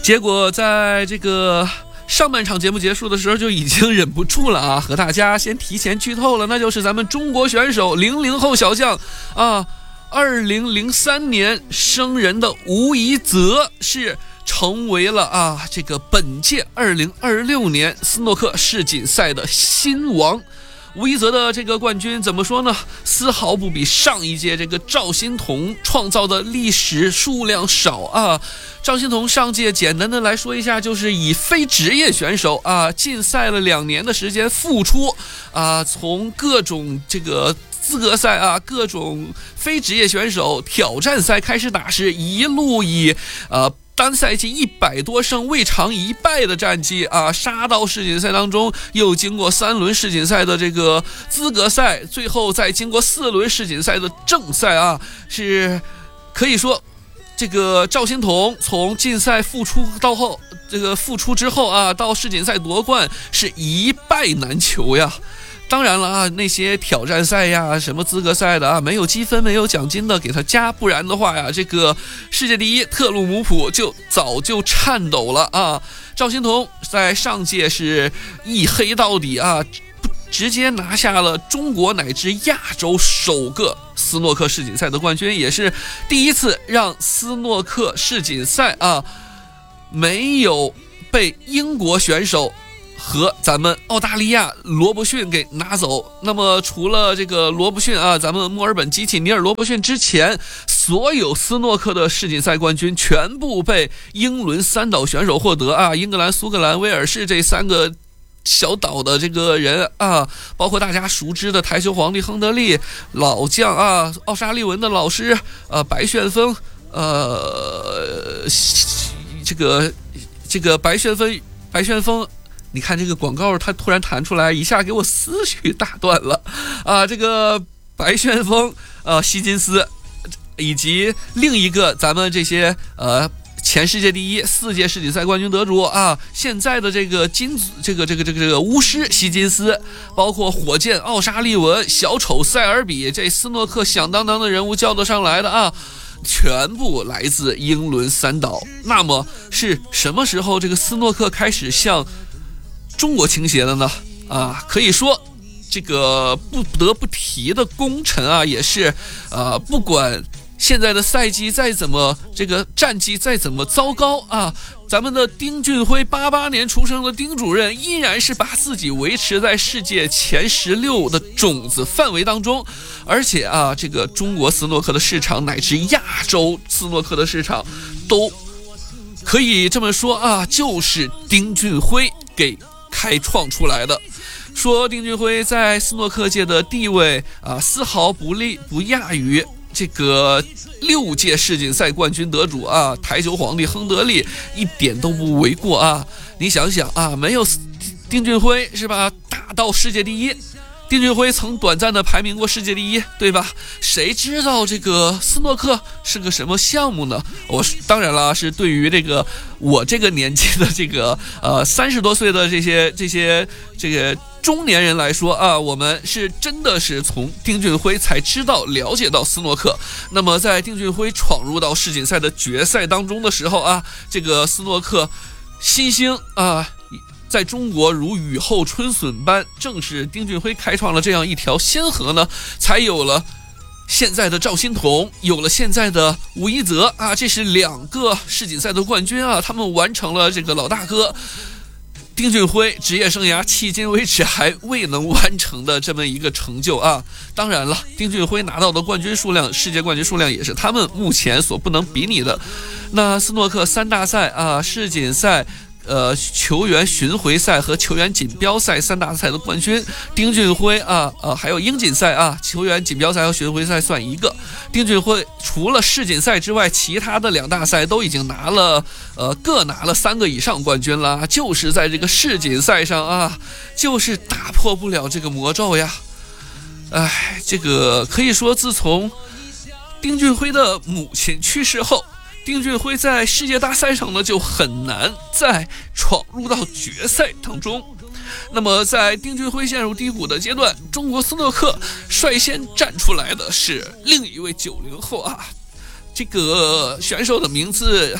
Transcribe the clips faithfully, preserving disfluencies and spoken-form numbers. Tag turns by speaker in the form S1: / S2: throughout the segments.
S1: 结果在这个上半场节目结束的时候就已经忍不住了啊，和大家先提前剧透了，那就是咱们中国选手零零后小将啊，二零零三年生人的吴怡泽是成为了啊这个本届二零二六年斯诺克世锦赛的新王。吴怡泽的这个冠军怎么说呢？丝毫不比上一届这个赵心童创造的历史数量少啊。赵心童上届简单的来说一下，就是以非职业选手啊禁赛了两年的时间复出啊，从各种这个资格赛啊，各种非职业选手挑战赛开始打，是一路以呃。单赛季一百多胜未尝一败的战绩啊，杀到世锦赛当中，又经过三轮世锦赛的这个资格赛，最后再经过四轮世锦赛的正赛啊，是可以说这个赵心童从禁赛复出到后，这个复出之后啊，到世锦赛夺冠是一败难求呀。当然了啊，那些挑战赛呀、什么资格赛的啊，没有积分、没有奖金的给他加，不然的话呀，这个世界第一特鲁姆普就早就颤抖了啊。赵心童在上届是一黑到底啊，直接拿下了中国乃至亚洲首个斯诺克世锦赛的冠军，也是第一次让斯诺克世锦赛啊没有被英国选手和咱们澳大利亚罗伯逊给拿走。那么除了这个罗伯逊啊，咱们墨尔本机器尼尔罗伯逊之前，所有斯诺克的世锦赛冠军全部被英伦三岛选手获得啊，英格兰、苏格兰、威尔士这三个小岛的这个人啊，包括大家熟知的台球皇帝亨德利老将啊，奥沙利文的老师呃白旋风呃这个这个白旋风白旋风。你看这个广告，它突然弹出来，一下给我思绪打断了啊！这个白旋风，呃，希金斯，以及另一个咱们这些呃前世界第一、四届世锦赛冠军得主啊，现在的这个金这个这个这个这个巫师希金斯，包括火箭奥沙利文、小丑塞尔比，这斯诺克响当当的人物叫得上来的啊。全部来自英伦三岛。那么是什么时候这个斯诺克开始向中国倾斜的呢？啊，可以说这个不得不提的功臣啊，也是呃，不管现在的赛季再怎么这个战绩再怎么糟糕啊，咱们的丁俊晖八八年出生的丁主任依然是把自己维持在世界前十六的种子范围当中。而且啊，这个中国斯诺克的市场乃至亚洲斯诺克的市场都可以这么说啊，就是丁俊晖给开创出来的。说丁俊晖在斯诺克界的地位啊，丝毫不利不亚于这个六届世锦赛冠军得主啊，台球皇帝亨德利，一点都不为过啊！你想想啊，没有丁俊晖是吧，打到世界第一。丁俊晖曾短暂的排名过世界第一，对吧？谁知道这个斯诺克是个什么项目呢？我当然了，是对于这个我这个年纪的这个呃三十多岁的这些这些这个中年人来说啊，我们是真的是从丁俊晖才知道了解到斯诺克。那么在丁俊晖闯入到世锦赛的决赛当中的时候啊，这个斯诺克新星啊，在中国如雨后春笋般，正是丁俊晖开创了这样一条先河呢，才有了现在的赵心童，有了现在的吴怡泽啊，这是两个世锦赛的冠军啊，他们完成了这个老大哥丁俊晖职业生涯迄今为止还未能完成的这么一个成就啊。当然了，丁俊晖拿到的冠军数量，世界冠军数量也是他们目前所不能比拟的。那斯诺克三大赛啊，世锦赛、呃，球员巡回赛和球员锦标赛三大赛的冠军，丁俊晖啊，呃，还有英锦赛啊，球员锦标赛和巡回赛算一个。丁俊晖除了世锦赛之外，其他的两大赛都已经拿了，呃，各拿了三个以上冠军了，就是在这个世锦赛上啊，就是打破不了这个魔咒呀。哎，这个可以说，自从丁俊晖的母亲去世后，丁俊晖在世界大赛上呢就很难再闯入到决赛当中。那么在丁俊晖陷入低谷的阶段，中国斯诺克率先站出来的是另一位九零后啊，这个选手的名字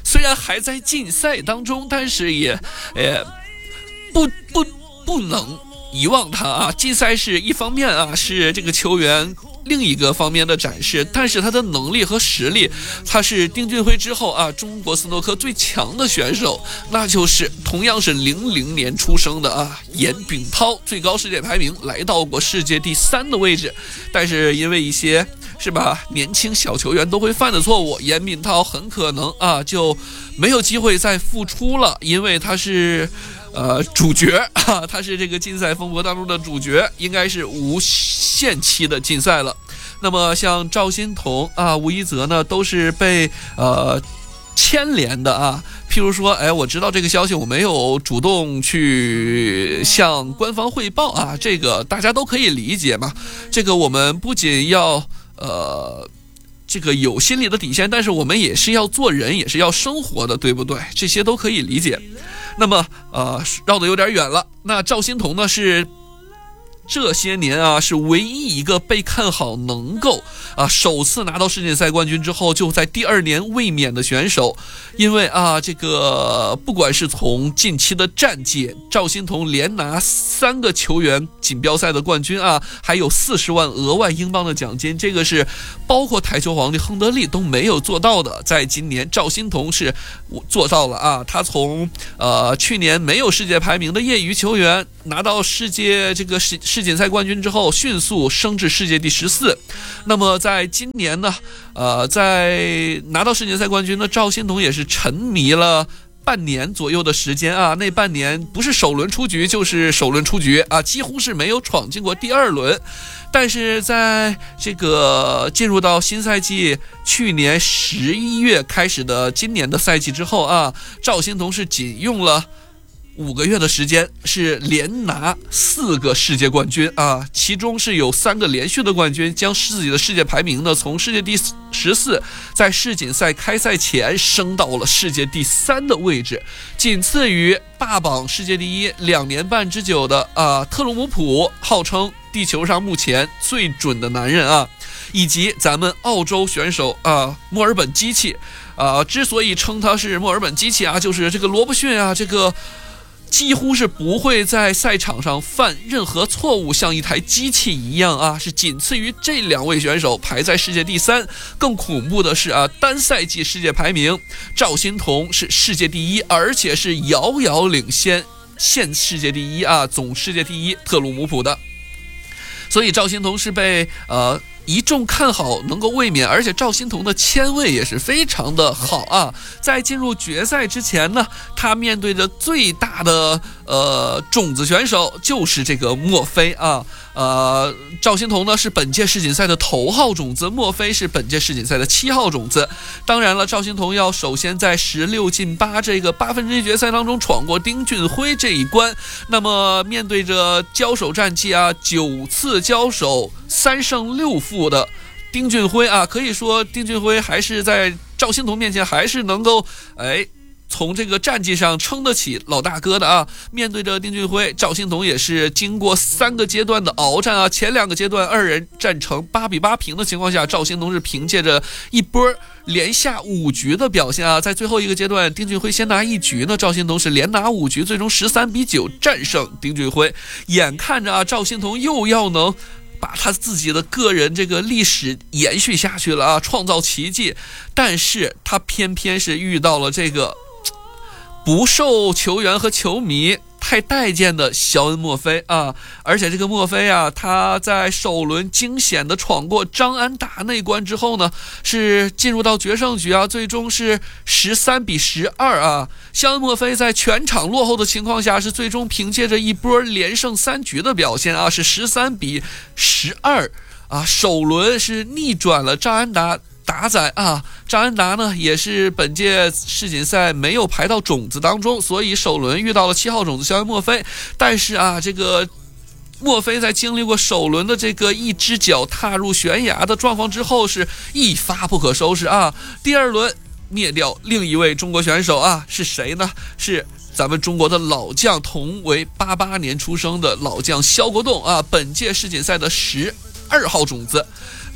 S1: 虽然还在竞赛当中，但是也呃不不不能遗忘他啊。竞赛是一方面啊，是这个球员另一个方面的展示，但是他的能力和实力，他是丁俊晖之后啊中国斯诺克最强的选手，那就是同样是零零年出生的啊严炳涛，最高世界排名来到过世界第三的位置，但是因为一些是吧年轻小球员都会犯的错误，严炳涛很可能啊就没有机会再复出了，因为他是呃，主角啊，他是这个竞赛风波当中的主角，应该是无限期的竞赛了。那么像赵心童啊、吴一泽呢，都是被呃牵连的啊。譬如说，哎，我知道这个消息，我没有主动去向官方汇报啊，这个大家都可以理解嘛。这个我们不仅要呃。这个有心理的底线，但是我们也是要做人，也是要生活的，对不对？这些都可以理解。那么呃绕得有点远了，那赵心童呢是这些年啊是唯一一个被看好能够啊首次拿到世锦赛冠军之后就在第二年卫冕的选手。因为啊这个不管是从近期的战绩，赵心童连拿三个球员锦标赛的冠军啊，还有四十万额外英镑的奖金，这个是包括台球皇帝亨德利都没有做到的，在今年赵心童是做到了啊。他从呃去年没有世界排名的业余球员拿到世界这个世世锦赛冠军之后，迅速升至世界第十四。那么在今年呢，呃，在拿到世锦赛冠军的赵心童也是沉迷了半年左右的时间啊，那半年不是首轮出局就是首轮出局啊，几乎是没有闯进过第二轮。但是在这个进入到新赛季，去年十一月开始的今年的赛季之后啊，赵心童是仅用了五个月的时间，是连拿四个世界冠军啊，其中是有三个连续的冠军，将自己的世界排名呢从世界第十四，在世锦赛开赛前升到了世界第三的位置，仅次于霸榜世界第一两年半之久的啊特鲁姆普，号称地球上目前最准的男人啊，以及咱们澳洲选手啊墨尔本机器啊，之所以称他是墨尔本机器啊，就是这个罗伯逊啊，这个几乎是不会在赛场上犯任何错误，像一台机器一样啊，是仅次于这两位选手，排在世界第三。更恐怖的是啊，单赛季世界排名，赵心童是世界第一，而且是遥遥领先现世界第一啊，总世界第一特鲁姆普的。所以赵心童是被呃一众看好能够卫冕，而且赵心童的签位也是非常的好啊。在进入决赛之前呢，他面对着最大的呃种子选手就是这个墨菲啊。呃，赵心童呢是本届世锦赛的头号种子，墨菲是本届世锦赛的七号种子。当然了，赵心童要首先在十六进八这个八分之一决赛当中闯过丁俊晖这一关。那么面对着交手战绩啊，九次交手三胜六负的丁俊晖啊，可以说丁俊晖还是在赵心童面前还是能够哎从这个战绩上撑得起老大哥的啊。面对着丁俊晖，赵心童也是经过三个阶段的鏖战啊，前两个阶段二人战成八比八平的情况下，赵心童是凭借着一波连下五局的表现啊，在最后一个阶段丁俊晖先拿一局呢，赵心童是连拿五局，最终十三比九战胜丁俊晖。眼看着啊赵心童又要能把他自己的个人这个历史延续下去了啊，创造奇迹，但是他偏偏是遇到了这个不受球员和球迷太待见的肖恩墨菲啊。而且这个墨菲啊，他在首轮惊险的闯过张安达那关之后呢，是进入到决胜局啊，最终是十三比十二啊。肖恩墨菲在全场落后的情况下，是最终凭借着一波连胜三局的表现啊，是十三比十二啊，首轮是逆转了张安达达仔啊。张安达呢也是本届世锦赛没有排到种子当中，所以首轮遇到了七号种子肖恩墨菲。但是啊，这个墨菲在经历过首轮的这个一只脚踏入悬崖的状况之后，是一发不可收拾啊。第二轮灭掉另一位中国选手啊，是谁呢？是咱们中国的老将，同为八八年出生的老将肖国栋啊，本届世锦赛的十二号种子。那么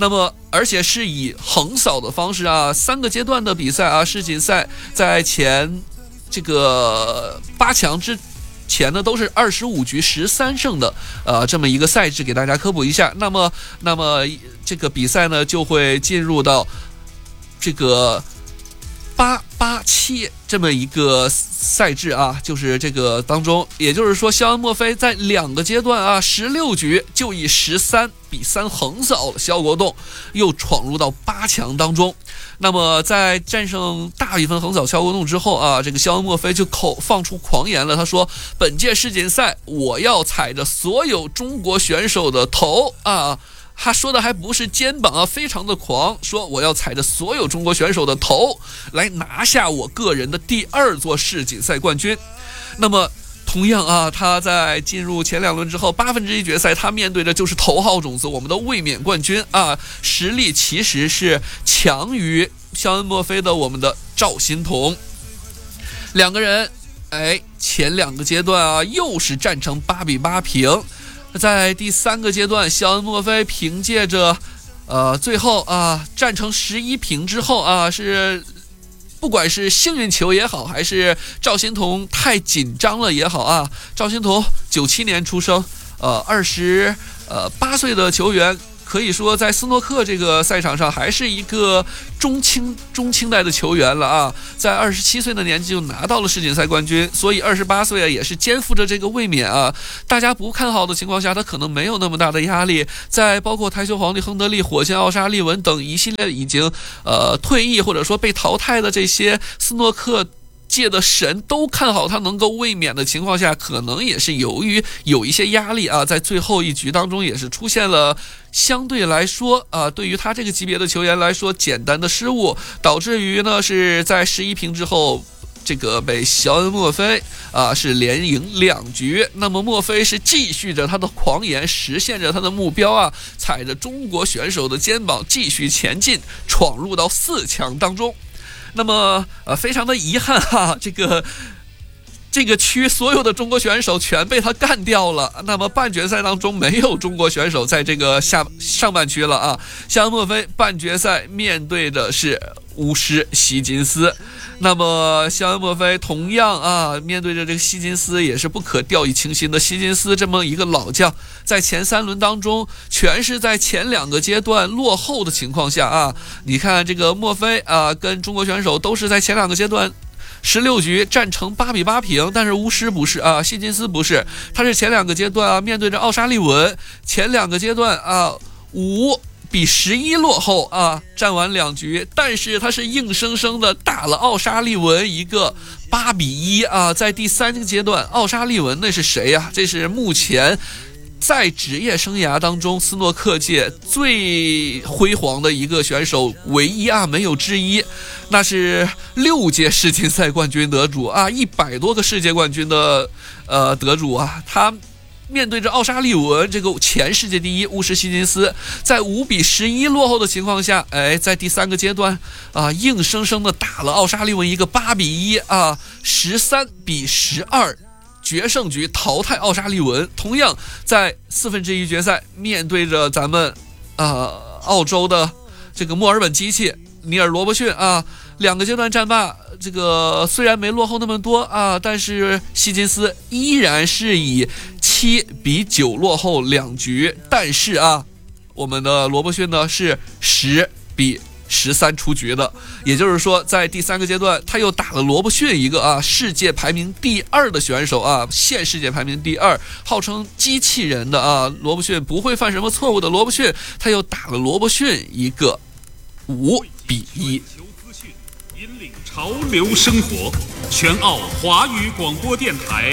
S1: 而且是以横扫的方式啊，三个阶段的比赛啊，世锦赛在前这个八强之前呢都是二十五局十三胜的呃这么一个赛制，给大家科普一下。那么那么这个比赛呢就会进入到这个八八七这么一个赛制啊，就是这个当中，也就是说肖恩·墨菲在两个阶段啊十六局就以十三比三横扫了肖国栋，又闯入到八强当中。那么在战胜大比分横扫肖国栋之后啊，这个肖恩·墨菲就口放出狂言了，他说本届世锦赛我要踩着所有中国选手的头啊，他说的还不是肩膀啊，非常的狂，说我要踩着所有中国选手的头来拿下我个人的第二座世锦赛冠军。那么同样啊，他在进入前两轮之后，八分之一决赛，他面对的就是头号种子我们的卫冕冠军啊，实力其实是强于肖恩·墨菲的我们的赵心童。两个人，哎，前两个阶段啊，又是战成八比八平。在第三个阶段，肖恩·墨菲凭借着，呃，最后啊战成十一平之后啊，是。不管是幸运球也好，还是赵心童太紧张了也好啊，赵心童九七年出生，呃，二十呃八岁的球员，可以说在斯诺克这个赛场上还是一个中青中青代的球员了啊，在二十七岁的年纪就拿到了世锦赛冠军，所以二十八岁啊也是肩负着这个卫冕啊。大家不看好的情况下，他可能没有那么大的压力。在包括台球皇帝亨德利、火箭奥沙利文等一系列已经呃退役或者说被淘汰的这些斯诺克界的神都看好他能够卫冕的情况下，可能也是由于有一些压力啊，在最后一局当中也是出现了相对来说啊，对于他这个级别的球员来说简单的失误，导致于呢是在十一平之后，这个被肖恩·墨菲啊是连赢两局。那么墨菲是继续着他的狂言，实现着他的目标啊，踩着中国选手的肩膀继续前进，闯入到四强当中。那么呃，非常的遗憾哈，这个这个区所有的中国选手全被他干掉了。那么半决赛当中没有中国选手在这个下上半区了啊。肖恩·墨菲半决赛面对的是巫师希金斯。那么肖恩·墨菲同样啊，面对着这个希金斯也是不可掉以轻心的。希金斯这么一个老将，在前三轮当中全是在前两个阶段落后的情况下啊，你看这个墨菲啊跟中国选手都是在前两个阶段十六局战成八比八平，但是巫师不是啊，希金斯不是，他是前两个阶段啊面对着奥沙利文，前两个阶段啊五比十一落后啊，战完两局，但是他是硬生生的打了奥沙利文一个八比一啊。在第三个阶段，奥沙利文那是谁呀、啊？这是目前在职业生涯当中斯诺克界最辉煌的一个选手，唯一啊，没有之一。那是六届世锦赛冠军得主啊，一百多个世界冠军的呃得主啊，他面对着奥沙利文这个前世界第一巫师希金斯，在五比十一落后的情况下，哎，在第三个阶段啊，硬生生的打了奥沙利文一个八比一啊，十三比十二，决胜局淘汰奥沙利文。同样在四分之一决赛面对着咱们呃澳洲的这个墨尔本机器尼尔罗伯逊啊，两个阶段战罢，这个虽然没落后那么多啊，但是希金斯依然是以七比九落后两局，但是啊，我们的罗伯逊呢是十比十三出局的，也就是说，在第三个阶段，他又打了罗伯逊一个啊，世界排名第二的选手啊，现世界排名第二，号称机器人的啊，罗伯逊不会犯什么错误的罗伯逊，他又打了罗伯逊一个五比一。
S2: 引领潮流生活，全澳华语广播电台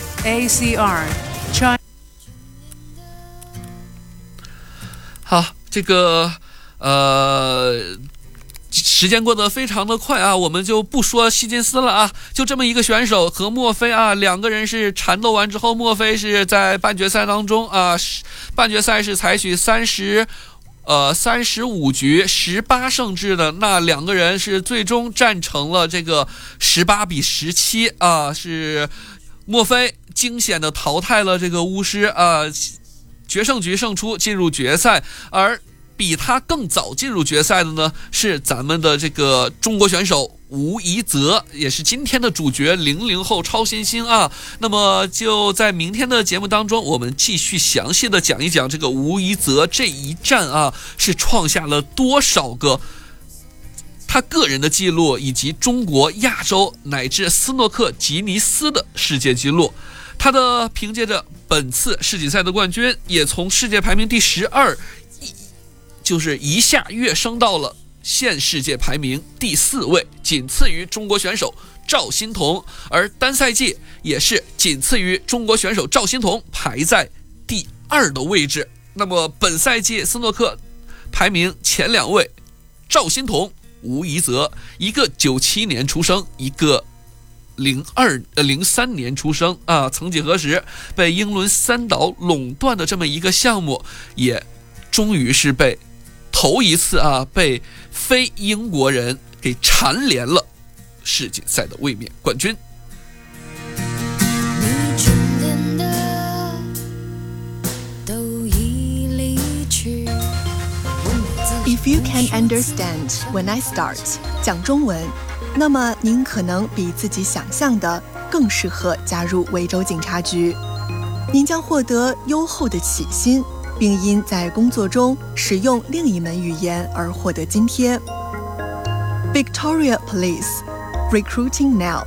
S3: A C R China。
S1: 好，这个呃时间过得非常的快啊，我们就不说希金斯了啊，就这么一个选手和墨菲啊，两个人是缠斗完之后，墨菲是在半决赛当中啊，半决赛是采取三十呃三十五局十八胜制的，那两个人是最终战成了这个十八比十七啊，是墨菲惊险的淘汰了这个巫师啊，决胜局胜出进入决赛，而比他更早进入决赛的呢，是咱们的这个中国选手吴怡泽，也是今天的主角，零零后超新星啊。那么就在明天的节目当中，我们继续详细的讲一讲这个吴怡泽这一战啊，是创下了多少个他个人的记录，以及中国、亚洲乃至斯诺克吉尼斯的世界纪录。他的凭借着本次世锦赛的冠军，也从世界排名第十二，就是一下跃升到了现世界排名第四位，仅次于中国选手赵心童，而单赛季也是仅次于中国选手赵心童，排在第二的位置。那么本赛季斯诺克排名前两位，赵心童、吴怡泽，一个九七年出生，一个零二呃零三年出生啊。曾几何时，被英伦三岛垄断的这么一个项目，也终于是被头一次啊被非英国人给蝉联了世锦赛的卫冕冠军。
S4: If you can understand when I start 讲中文，那么您可能比自己想象的更适合加入维州警察局。您将获得优厚的起薪，并因在工作中使用另一门语言而获得津贴。Victoria Police Recruiting Now.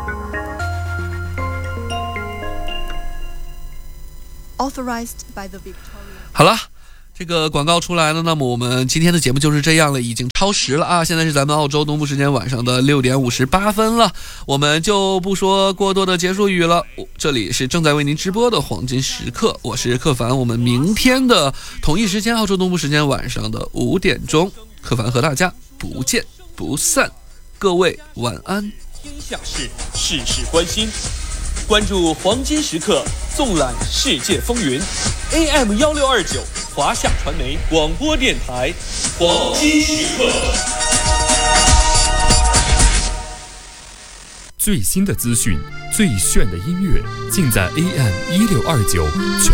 S4: Authorized by the Victoria.
S1: 好了。这个广告出来了，那么我们今天的节目就是这样了，已经超时了啊！现在是咱们澳洲东部时间晚上的六点五十八分了，我们就不说过多的结束语了。这里是正在为您直播的黄金时刻，我是克凡。我们明天的同一时间，澳洲东部时间晚上的五点钟，克凡和大家不见不散。各位晚安。
S5: 天下事，事事关心。关注黄金时刻，纵览世界风云。A M 一六二九，华夏传媒广播电台，黄金时刻。
S6: 最新的资讯，最炫的音乐，尽在 A M 一六二九全